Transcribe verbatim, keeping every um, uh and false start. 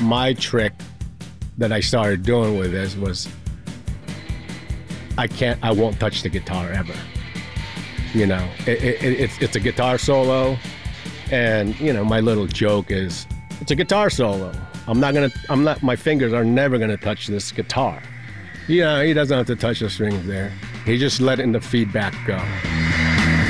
my trick that I started doing with this was I can't, I won't touch the guitar ever. You know, it, it, it's, it's a guitar solo, and, you know, my little joke is, it's a guitar solo. I'm not gonna, I'm not, my fingers are never gonna touch this guitar. Yeah, he doesn't have to touch the strings there. He's just letting the feedback go.